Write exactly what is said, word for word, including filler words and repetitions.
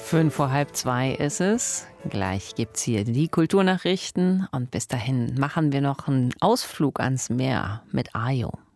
Fünf vor halb zwei ist es. Gleich gibt's hier die Kulturnachrichten und bis dahin machen wir noch einen Ausflug ans Meer mit Ajo.